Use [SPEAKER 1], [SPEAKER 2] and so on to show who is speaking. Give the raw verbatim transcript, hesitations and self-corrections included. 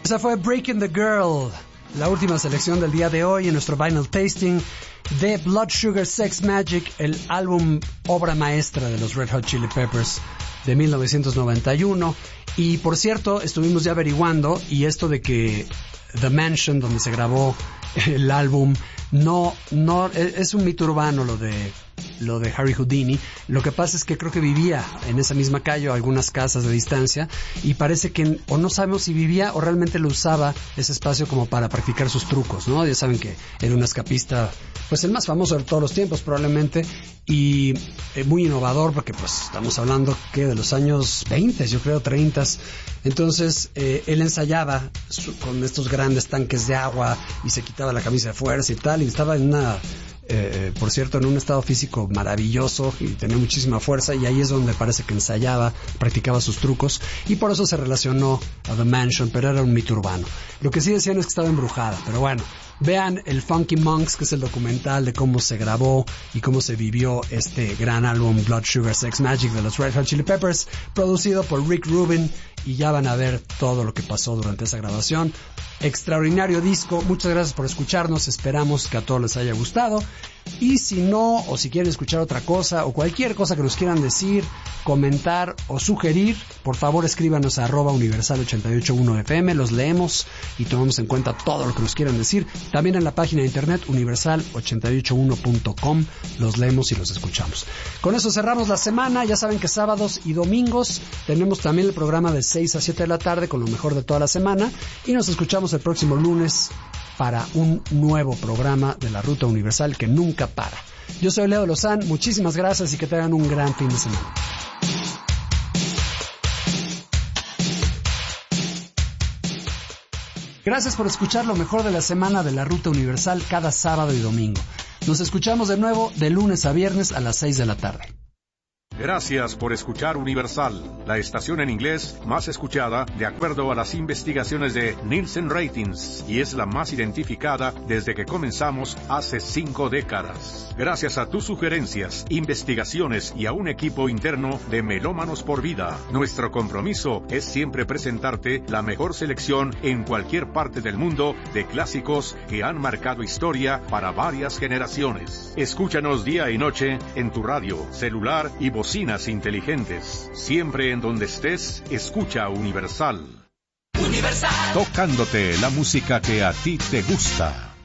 [SPEAKER 1] Esa fue Breaking the Girl, la última selección del día de hoy en nuestro Vinyl Tasting de Blood Sugar Sex Magik, el álbum obra maestra de los Red Hot Chili Peppers de mil novecientos noventa y uno. Y por cierto, estuvimos ya averiguando, y esto de que The Mansion, donde se grabó el álbum, no, no, es un mito urbano lo de lo de Harry Houdini. Lo que pasa es que creo que vivía en esa misma calle o algunas casas de distancia, y parece que o no sabemos si vivía o realmente lo usaba ese espacio como para practicar sus trucos, ¿no? Ya saben que era un escapista, pues el más famoso de todos los tiempos probablemente, y eh, muy innovador, porque pues estamos hablando que de los años veinte, yo creo treinta. Entonces eh, él ensayaba su, con estos grandes tanques de agua, y se quitaba la camisa de fuerza y tal, y estaba en una Eh, por cierto, en un estado físico maravilloso, y tenía muchísima fuerza, y ahí es donde parece que ensayaba, practicaba sus trucos, y por eso se relacionó a The Mansion, pero era un mito urbano. Lo que sí decían es que estaba embrujada, pero bueno, vean el Funky Monks, que es el documental de cómo se grabó y cómo se vivió este gran álbum Blood Sugar Sex Magik de los Red Hot Chili Peppers, producido por Rick Rubin, y ya van a ver todo lo que pasó durante esa grabación. Extraordinario disco. Muchas gracias por escucharnos, esperamos que a todos les haya gustado, y si no, o si quieren escuchar otra cosa, o cualquier cosa que nos quieran decir, comentar o sugerir, por favor escríbanos a arroba universal ochenta y ocho punto uno F M, los leemos y tomamos en cuenta todo lo que nos quieran decir. También en la página de internet universal ochenta y ocho punto uno punto com los leemos y los escuchamos. Con eso cerramos la semana. Ya saben que sábados y domingos tenemos también el programa de seis a siete de la tarde con lo mejor de toda la semana, y nos escuchamos el próximo lunes para un nuevo programa de la Ruta Universal que nunca para. Yo soy Leo Lozán, muchísimas gracias y que tengan un gran fin de semana. Gracias por escuchar lo mejor de la semana de la Ruta Universal cada sábado y domingo. Nos escuchamos de nuevo de lunes a viernes a las seis de la tarde.
[SPEAKER 2] Gracias por escuchar Universal, la estación en inglés más escuchada de acuerdo a las investigaciones de Nielsen Ratings, y es la más identificada desde que comenzamos hace cinco décadas. Gracias a tus sugerencias, investigaciones y a un equipo interno de Melómanos por Vida, nuestro compromiso es siempre presentarte la mejor selección en cualquier parte del mundo de clásicos que han marcado historia para varias generaciones. Escúchanos día y noche en tu radio, celular y bocinas inteligentes. Siempre en donde estés, escucha Universal.
[SPEAKER 3] Universal.
[SPEAKER 2] Tocándote la música que a ti te gusta.